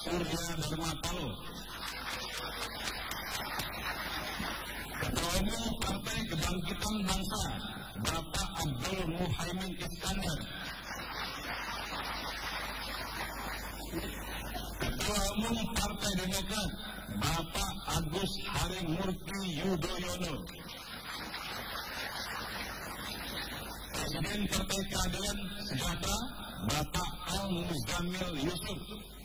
Surya Dharma Paloh, Ketua Umum Partai Kebangkitan Bangsa Bapak Abdul Muhaimin Iskandar, Ketua Umum Partai Demokrat Bapak Agus Harimurti Yudhoyono, Presiden Partai Keadilan Sejahtera Bapak Al-Muzamil Yusuf,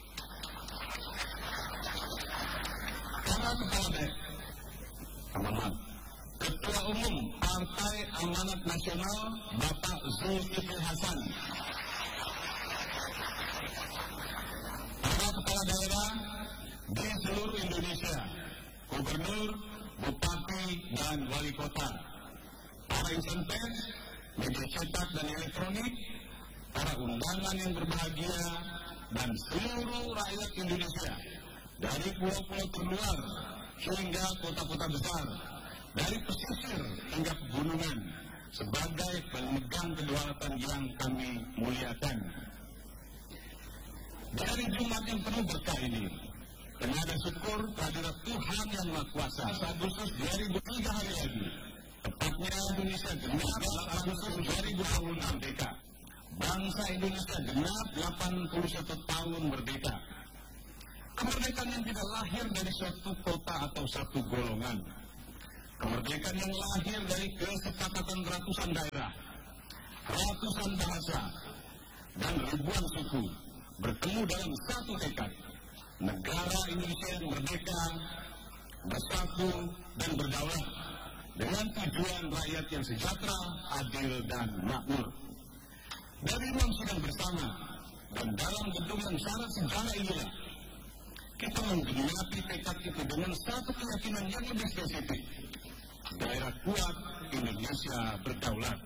para kepala daerah, Ketua Umum Partai Amanat Nasional Bapak Zulkifli Hasan, para kepala daerah di seluruh Indonesia, gubernur, bupati, dan wali kota, para insan pers, media cetak dan elektronik, para undangan yang berbahagia, dan seluruh rakyat Indonesia, dari pulau-pulau terluar hingga kota-kota besar, dari pesisir hingga pegunungan, sebagai pemegang kedaulatan yang kami muliakan. Dari Jumat yang penuh berkah ini, dengan syukur kehadirat Tuhan yang Maha Kuasa, Agustus 2003 hari lagi, tepatnya Indonesia genap 8 Agustus 2020 merdeka. Bangsa Indonesia genap 81 tahun merdeka. Kemerdekaan yang tidak lahir dari suatu kota atau satu golongan. Kemerdekaan yang lahir dari kesepakatan ratusan daerah, ratusan bahasa, dan ribuan suku bertemu dalam satu tekad. Negara Indonesia yang merdeka, bersatu, dan berdaulat dengan tujuan rakyat yang sejahtera, adil, dan makmur. Dari ruang sidang bersama dan dalam gedung yang syarat sejarah inilah kita menggenapi tekad itu dengan satu keyakinan yang lebih spesifik. Daerah kuat, Indonesia berdaulat.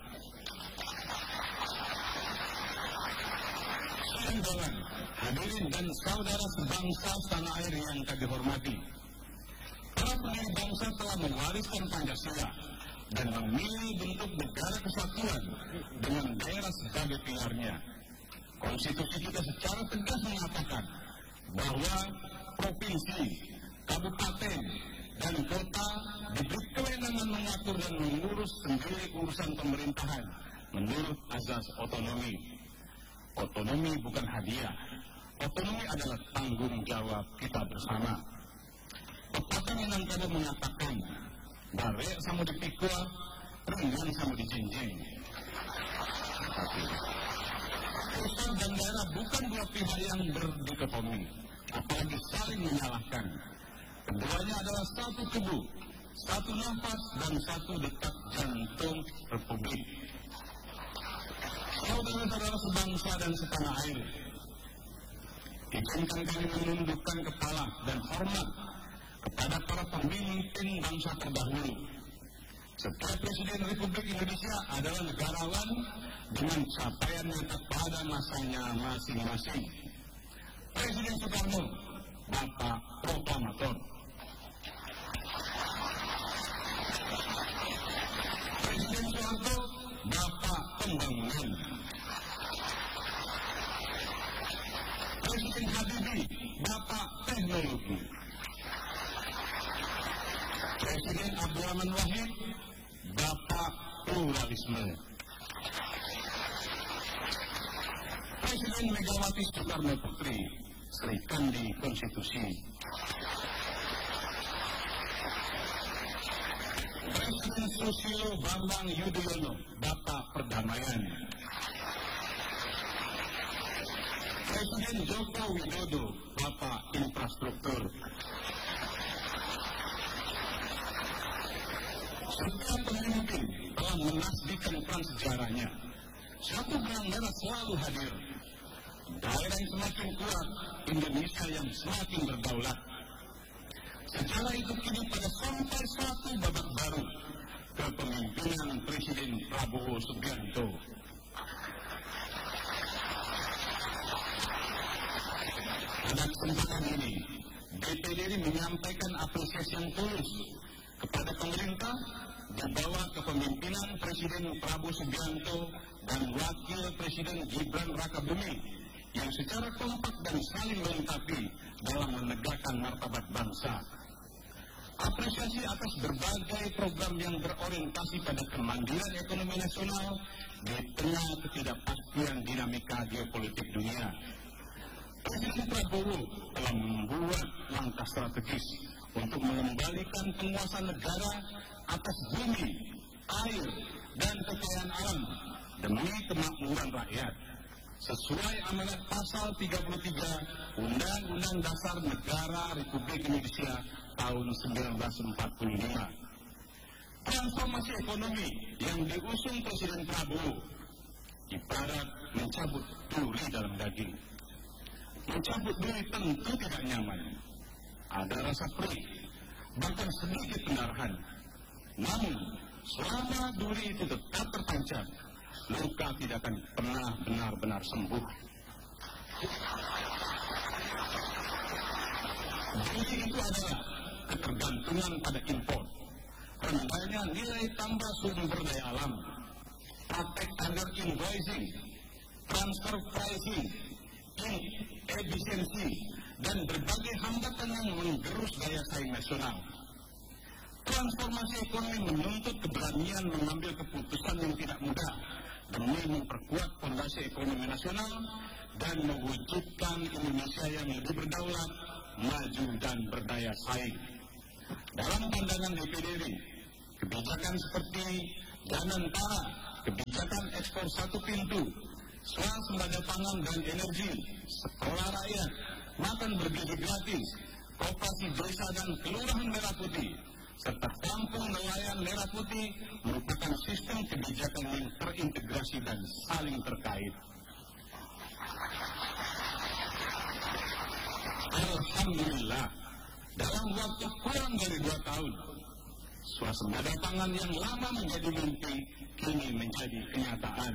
Saudara, hadirin dan saudara sebangsa tanah air yang kami hormati, para pendiri bangsa telah mewariskan Pancasila dan memilih bentuk negara kesatuan dengan daerah sebagai pilarnya. Konstitusi kita secara tegas mengatakan bahwa provinsi, kabupaten, dan kota diberi kewenangan mengatur dan mengurus sendiri urusan pemerintahan menurut azas otonomi. Otonomi bukan hadiah. Otonomi adalah tanggung jawab kita bersama. Pepatah Minangkabau mengatakan, bare sama dipikul, ringan sama dijinjing. Pusat dan daerah bukan dua pihak yang berdikotomi, apalagi saling menyalahkan. Keduanya adalah satu tubuh, satu nafas, dan satu detak jantung Republik. Saudara-saudara sebangsa dan setanah air, izinkan kami menundukkan kepala dan hormat kepada para pemimpin bangsa terdahulu. Setiap Presiden Republik Indonesia adalah negarawan dengan capaiannya pada masanya masing-masing. Presiden Soekarno, Bapak Proklamator. Presiden Soeharto, Bapak Pembangunan. Presiden Habibie, Bapak Teknologi. Presiden Abdurrahman Wahid, Bapak Pluralisme. Presiden Megawati Soekarno Putri, Sri Kandi Konstitusi. Presiden Susilo Bambang Yudhoyono, Bapak Perdamaian. Presiden Joko Widodo, Bapak Infrastruktur. Setiap pemimpin telah menasbikan peran sejarahnya. Satu benang merah selalu hadir. Daerah yang semakin kuat, Indonesia yang semakin berdaulat. Sejarah itu kini pada sampai satu babak baru, kepemimpinan Presiden Prabowo Subianto. Pada kesempatan ini, DPD menyampaikan apresiasi yang tulus kepada pemerintah di bawah kepemimpinan Presiden Prabowo Subianto dan Wakil Presiden Gibran Rakabuming yang secara kompak dan saling melengkapi dalam menegakkan martabat bangsa. Apresiasi atas berbagai program yang berorientasi pada kemandirian ekonomi nasional di tengah ketidakpastian dinamika geopolitik dunia. Presiden Prabowo telah membuat langkah strategis untuk mengembalikan penguasaan negara atas bumi, air, dan kekayaan alam demi kemakmuran rakyat. Sesuai amanat pasal 33 Undang-Undang Dasar Negara Republik Indonesia tahun 1945. Transformasi ekonomi yang diusung Presiden Prabowo ibarat mencabut duri dalam daging. Mencabut duri tentu tidak nyaman. Ada rasa perih, bahkan sedikit pendarahan. Namun, selama duri itu tetap tertancap, luka tidak akan pernah benar-benar sembuh. Duri itu adalah ketergantungan pada impor, rendahnya nilai tambah sumber daya alam, praktek under invoicing, transfer pricing, inefisiensi, dan berbagai hambatan yang menggerus daya saing nasional. Transformasi ekonomi menuntut keberanian mengambil keputusan yang tidak mudah demi memperkuat fondasi ekonomi nasional dan mewujudkan Indonesia yang lebih berdaulat, maju, dan berdaya saing. Dalam pandangan DPD, kebijakan seperti Danantara, kebijakan ekspor satu pintu, swasembada pangan dan energi, sekolah rakyat, makan bergizi gratis, koperasi desa dan kelurahan merah putih, serta kampung nelayan merah putih merupakan sistem kebijakan yang terintegrasi dan saling terkait. Alhamdulillah, dalam waktu kurang dari 2 tahun, swasembada pangan yang lama menjadi mimpi kini menjadi kenyataan.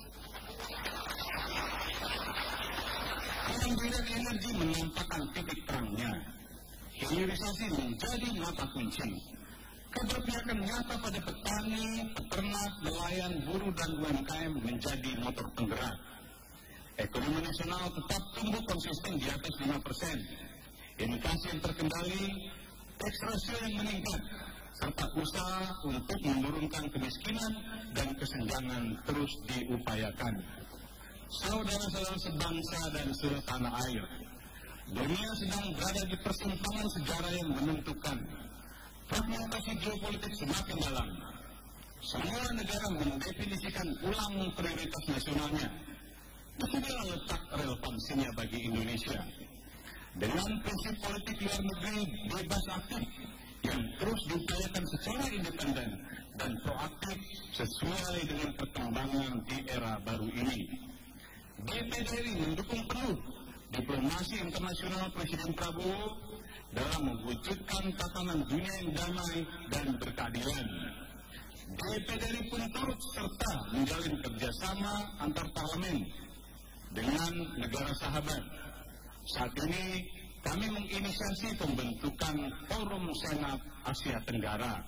Kemandirian energi menampakkan titik terangnya. Hilirisasi menjadi mata kunci. Keberpihakan nyata pada petani, peternak, nelayan, buruh, dan UMKM menjadi motor penggerak. Ekonomi nasional tetap tumbuh konsisten di atas 5%. Inflasi yang terkendali, tax ratio yang meningkat, serta usaha untuk menurunkan kemiskinan dan kesenjangan terus diupayakan. Saudara-saudara sebangsa dan setanah air, dunia sedang berada di persimpangan sejarah yang menentukan. Fragmentasi geopolitik semakin dalam. Semua negara mendefinisikan ulang prioritas nasionalnya. Disinilah letak relevansinya bagi Indonesia. Dengan prinsip politik luar negeri bebas aktif yang terus diupayakan secara independen dan proaktif sesuai dengan perkembangan di era baru ini. DPD mendukung penuh diplomasi internasional Presiden Prabowo dalam mewujudkan tatanan dunia yang damai dan berkeadilan. DPD pun turut serta menjalin kerjasama antar parlemen dengan negara sahabat. Saat ini kami menginisiasi pembentukan Forum Senat Asia Tenggara.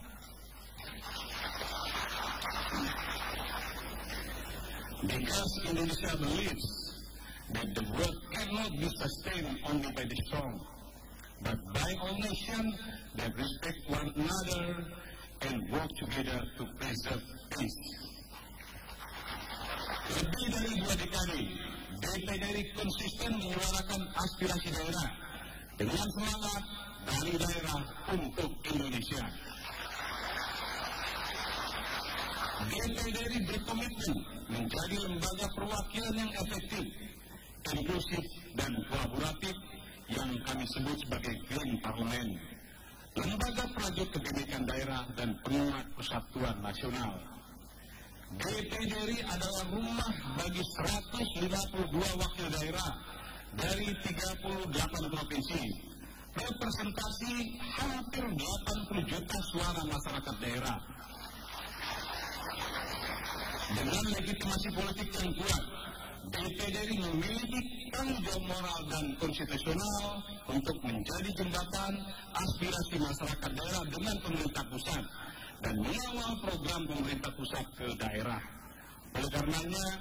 Because Indonesia believes that the world cannot be sustained only by the strong, but by all nations that respect one another and work together to preserve peace. Lebih dari 2 dekade, DPD konsisten menyuarakan aspirasi daerah dengan semangat dari daerah untuk Indonesia. DPD berkomitmen menjadi lembaga perwakilan yang efektif, inklusif, dan kolaboratif yang kami sebut sebagai Green Parliament, lembaga perajuk kebinekaan daerah dan penguat persatuan nasional. DPD adalah rumah bagi 152 wakil daerah dari 38 provinsi, representasi hampir 80 juta suara masyarakat daerah. Dengan legitimasi politik yang kuat, DPD memiliki tanggung jawab moral dan konstitusional untuk menjadi jembatan aspirasi masyarakat daerah dengan pemerintah pusat dan mengawal program pemerintah pusat ke daerah. Oleh karenanya,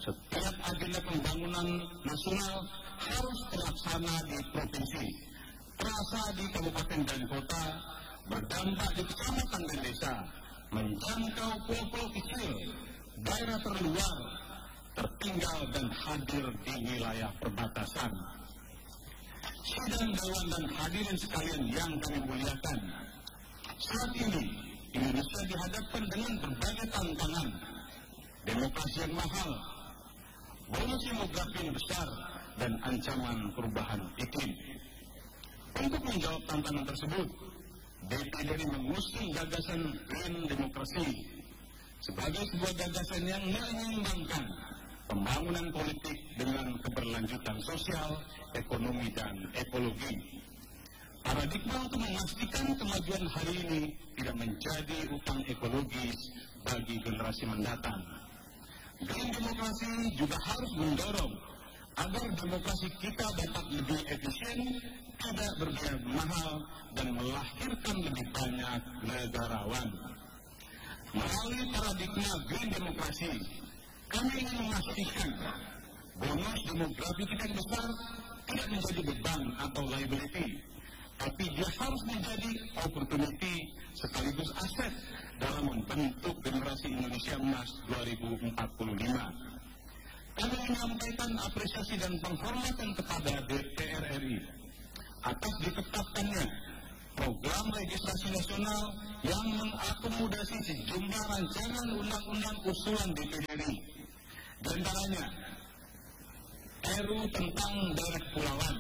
setiap agenda pembangunan nasional harus terlaksana di provinsi, terasa di kabupaten dan kota, berdampak di kecamatan dan desa, menjangkau pulau-pulau kecil, daerah terluar, tertinggal dan hadir di wilayah perbatasan. Sidang dewan dan hadirin sekalian yang kami muliakan, saat ini Indonesia dihadapkan dengan berbagai tantangan, demokrasi yang mahal, bonus demografi yang besar, dan ancaman perubahan iklim. Untuk menjawab tantangan tersebut, DPD mengusung gagasan Green Demokrasi sebagai sebuah gagasan yang menyeimbangkan pembangunan politik dengan keberlanjutan sosial, ekonomi, dan ekologi. Paradigma untuk memastikan kemajuan hari ini tidak menjadi utang ekologis bagi generasi mendatang. Green Demokrasi juga harus mendorong agar demokrasi kita dapat lebih efisien, tidak berbiaya mahal, dan melahirkan lebih banyak negarawan. Melalui paradigma Green Demokrasi, kami ingin memastikan bonus demografi kita yang besar tidak menjadi beban atau liability, tapi dia harus menjadi opportunity sekaligus aset dalam membentuk generasi Indonesia Emas 2045. Kami menyampaikan apresiasi dan penghormatan kepada DPR RI atas ditetapkannya program legislasi nasional yang mengakomodasi sejumlah rancangan undang-undang usulan DPD RI. Di antaranya RUU tentang daerah kepulauan,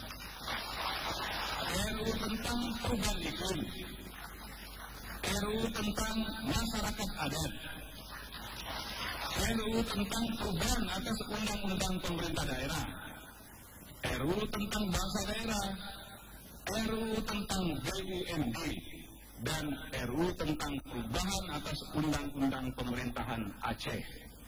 RUU tentang perubahan iklim, RUU tentang masyarakat adat, RUU tentang perubahan atas undang-undang pemerintah daerah, RUU tentang bahasa daerah, RUU tentang BUMD, dan RUU tentang perubahan atas undang-undang pemerintahan Aceh.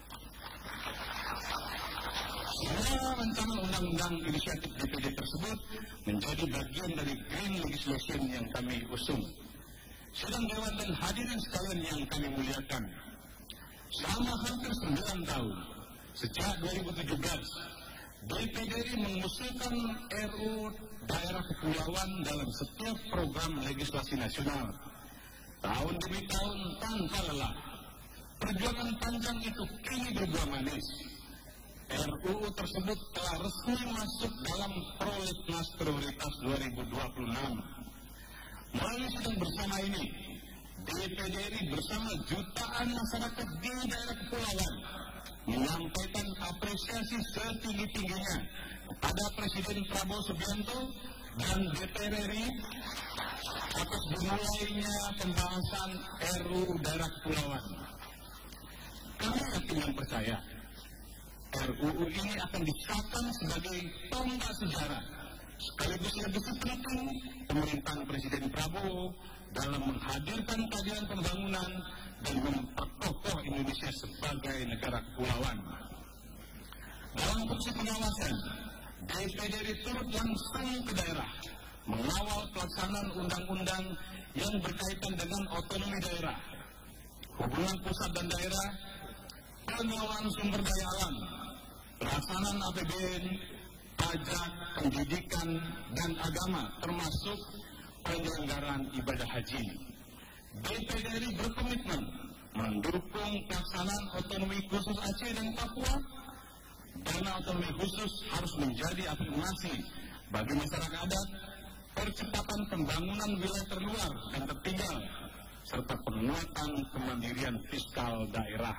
Semua rancangan undang-undang inisiatif DPD tersebut menjadi bagian dari green legislation yang kami usung. Sidang dewan dan hadirin sekalian yang kami muliakan, selama hampir 9 tahun, sejak 2017, DPD mengusulkan RUU daerah kepulauan dalam setiap program legislasi nasional. Tahun demi tahun tanpa lelah, perjuangan panjang itu kini berbuah manis. RUU tersebut telah resmi masuk dalam prolegnas prioritas 2026. Melalui sidang bersama ini, DPD bersama jutaan masyarakat di daerah kepulauan menyampaikan apresiasi setinggi-tingginya kepada Presiden Prabowo Subianto dan DPR RI atas dimulainya pembahasan RUU daerah kepulauan. Kami yakin dan percaya RUU ini akan disahkan sebagai tonggak sejarah sekaligus legasi penting pemerintahan Presiden Prabowo dalam menghadirkan keadilan pembangunan dan memperkokoh Indonesia sebagai negara kepulauan. Dalam fungsi pengawasan, DPD turut langsung ke daerah, mengawal pelaksanaan undang-undang yang berkaitan dengan otonomi daerah, hubungan pusat dan daerah, pengelolaan sumber daya alam, pelaksanaan APBN, pajak, pendidikan, dan agama, termasuk penyelenggaraan ibadah haji. DPD berkomitmen mendukung pelaksanaan otonomi khusus Aceh dan Papua. Dana otonomi khusus harus menjadi afirmasi bagi masyarakat adat, percepatan pembangunan wilayah terluar dan tertinggal, serta penguatan kemandirian fiskal daerah.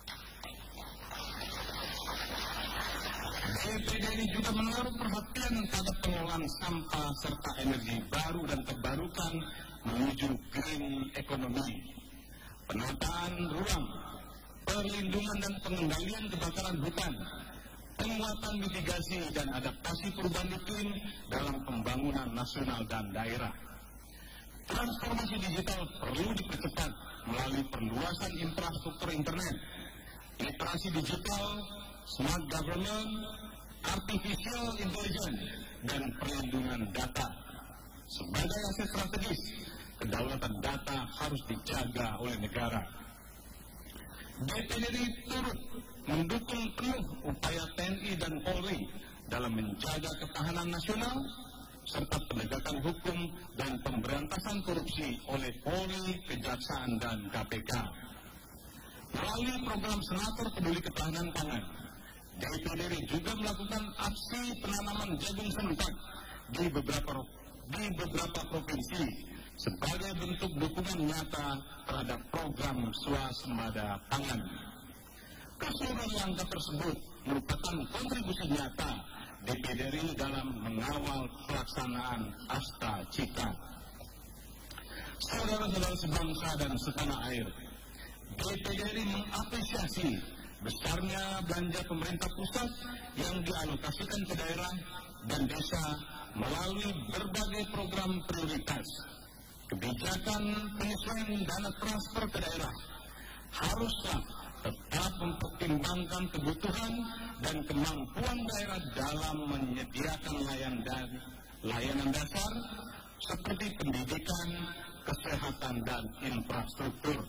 DPD juga menaruh perhatian pada pengelolaan sampah serta energi baru dan terbarukan menuju green economy, penataan ruang, perlindungan dan pengendalian kebakaran hutan, penguatan mitigasi dan adaptasi perubahan iklim dalam pembangunan nasional dan daerah. Transformasi digital perlu dipercepat melalui perluasan infrastruktur internet, literasi digital, smart government, artificial intelligence, dan perlindungan data. Sebagai aset strategis, kedaulatan data harus dijaga oleh negara. DPD turut mendukung penuh upaya TNI dan Polri dalam menjaga ketahanan nasional, serta penegakan hukum dan pemberantasan korupsi oleh Polri, Kejaksaan, dan KPK. Melalui program Senator Peduli Ketahanan Pangan, DPD juga melakukan aksi penanaman jagung serentak di beberapa provinsi sebagai bentuk dukungan nyata terhadap program swasembada pangan. Keseluruhan langkah tersebut merupakan kontribusi nyata DPD dalam mengawal pelaksanaan Asta Cita. Saudara-saudara sebangsa dan setanah air, DPD mengapresiasi besarnya belanja pemerintah pusat yang dialokasikan ke daerah dan desa melalui berbagai program prioritas. Kebijakan penyesuaian dana transfer ke daerah haruslah tetap mempertimbangkan kebutuhan dan kemampuan daerah dalam menyediakan layanan dasar seperti pendidikan, kesehatan, dan infrastruktur.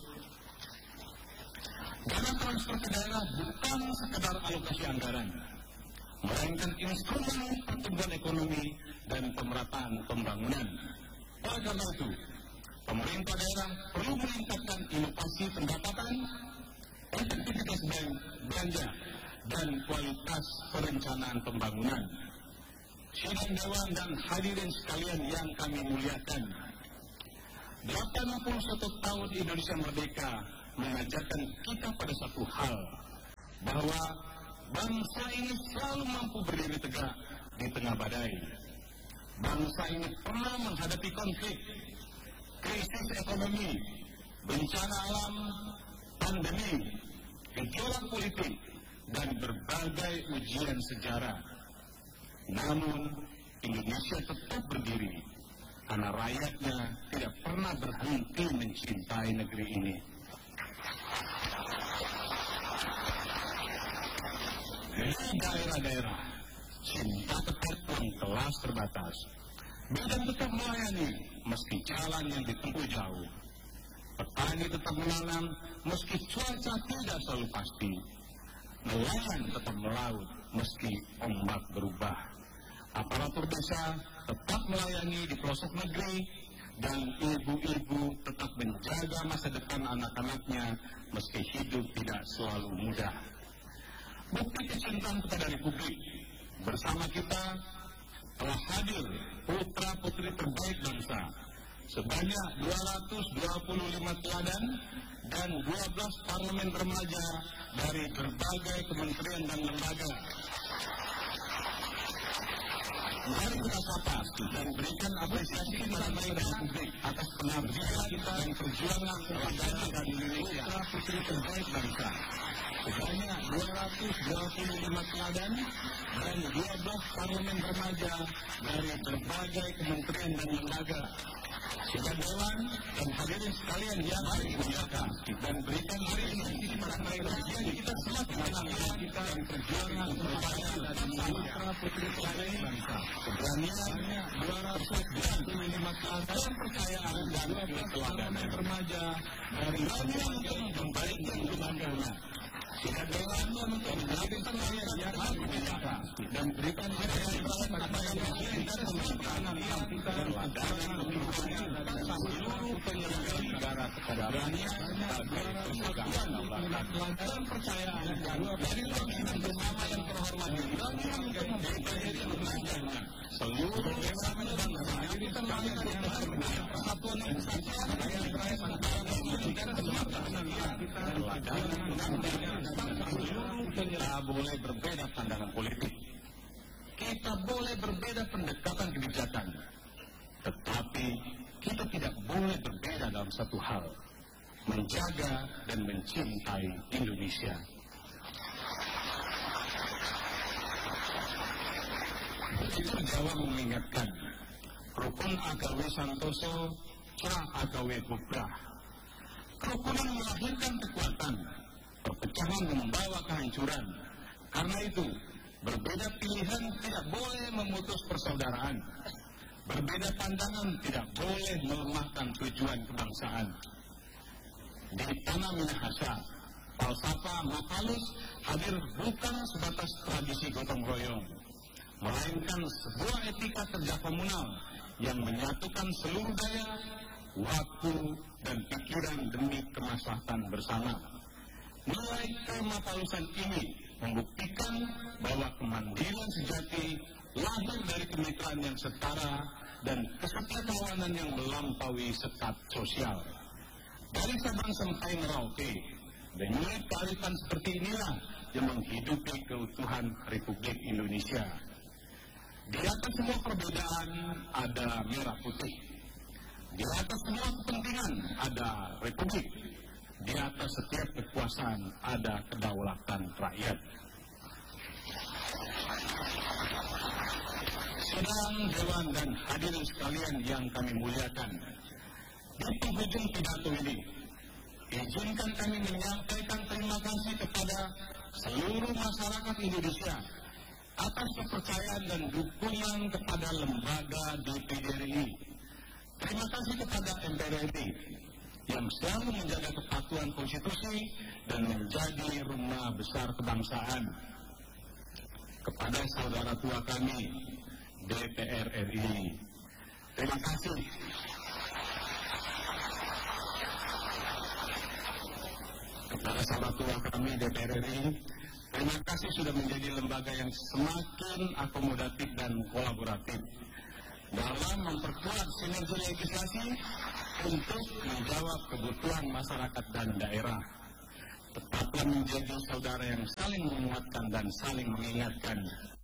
Dana transfer ke daerah bukan sekedar alokasi anggaran, melainkan instrumen pertumbuhan ekonomi dan pemerataan pembangunan. Oleh karena itu, pemerintah daerah perlu meningkatkan inovasi pendapatan, efektivitas belanja, dan kualitas perencanaan pembangunan. Sidang Dewan dan hadirin sekalian yang kami muliakan, 81 tahun Indonesia Merdeka mengajarkan kita pada satu hal, bahwa bangsa ini selalu mampu berdiri tegak di tengah badai. Bangsa ini pernah menghadapi konflik, krisis ekonomi, bencana alam, pandemi, gejolak politik, dan berbagai ujian sejarah. Namun, Indonesia tetap berdiri karena rakyatnya tidak pernah berhenti mencintai negeri ini. Di daerah-daerah, cinta tetap dalam kelas terbatas. Bidan tetap melayani meski jalan yang ditempuh jauh. Petani tetap menanam meski cuaca tidak selalu pasti. Nelayan tetap melaut meski ombak berubah. Aparatur desa tetap melayani di pelosok negeri, dan ibu-ibu tetap menjaga masa depan anak-anaknya meski hidup tidak selalu mudah. Bukti kecintaan kepada Republik bersama kita telah hadir putra-putri terbaik bangsa sebanyak 225 teladan dan 12 parlemen remaja dari berbagai kementerian dan lembaga. Mari kita sapa dan berikan apresiasi kepada mereka atas pengabdian dan perjuangan rakyat dan Indonesia putri terbaik bangsa. Sebanyak 225 teladan dan 12 parlemen remaja dari berbagai kementerian dan lembaga. Sidang Dewan dan hadirin sekalian yang dimuliakan, dan berikan apresiasi kepada mereka. Kita semakin mengenal kita dan perjuangan rakyat dan putra putri terbaik bangsa. Keberanian 225 teladan kepercayaan dan keteladanan remaja dari berbagai membaikkan pembangunan. Sidang Dewan untuk hadirin sekalian yang dimuliakan, dan berikan apresiasi kepada mereka dan pemerintahan yang kita dan seluruh penyelenggara negara kepada keberanian sebagai pemegang kedaulatan dan kepercayaan dari pimpinan bersama yang terhormat sebagai DPD mengajarkan seluruh bersama bangsa kita melakukan persatuan dan kesatuan yang terakhir antara dan kesatuan yang kita kita boleh berbeda pandangan politik, kita boleh berbeda pendekatan kebijakan, tetapi kita tidak boleh berbeda dalam satu hal, menjaga dan mencintai Indonesia. Itu Jawa mengingatkan, rukun agawe santoso, cerah agawe bubrah. Kerukunan melahirkan kekuatan, perpecahan membawa kehancuran. Karena itu, berbeda pilihan tidak boleh memutus persaudaraan. Berbeda pandangan tidak boleh melemahkan tujuan kebangsaan. Di tanah Minahasa, falsafah Mapalus hadir bukan sebatas tradisi gotong royong, melainkan sebuah etika kerja komunal yang menyatukan seluruh daya, waktu, dan pikiran demi kemaslahatan bersama. Nilai kemapalusan ini membuktikan bahwa kemandirian sejati lahir dari kemitraan yang setara dan kesetiakawanan yang melampaui sekat sosial. Dari Sabang sampai Merauke, nilai kearifan seperti inilah yang menghidupi keutuhan Republik Indonesia. Di atas semua perbedaan ada merah putih. Di atas semua kepentingan ada republik. Di atas setiap kekuasaan ada kedaulatan rakyat. Sidang Dewan dan hadirin sekalian yang kami muliakan, di penghujung pidato ini, izinkan kami menyampaikan terima kasih kepada seluruh masyarakat Indonesia atas kepercayaan dan dukungan kepada lembaga DPD RI. Terima kasih kepada MPR RI yang selalu menjaga kepatuhan konstitusi dan menjadi rumah besar kebangsaan. Kepada saudara tua kami, DPR RI, terima kasih. Kepada sahabat tua kami DPR RI, terima kasih sudah menjadi lembaga yang semakin akomodatif dan kolaboratif dalam memperkuat sinergi legislasi untuk menjawab kebutuhan masyarakat dan daerah. Tetaplah menjadi saudara yang saling menguatkan dan saling mengingatkan